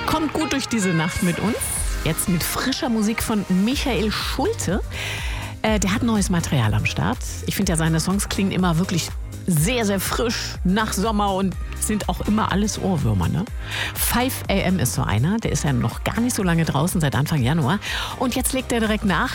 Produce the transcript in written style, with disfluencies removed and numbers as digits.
Kommt gut durch diese Nacht mit uns. Jetzt mit frischer Musik von Michael Schulte. Der hat neues Material am Start. Ich finde ja, seine Songs klingen immer wirklich sehr, sehr frisch nach Sommer und sind auch immer alles Ohrwürmer. Ne? 5 AM ist so einer. Der ist ja noch gar nicht so lange draußen, seit Anfang Januar. Und jetzt legt er direkt nach.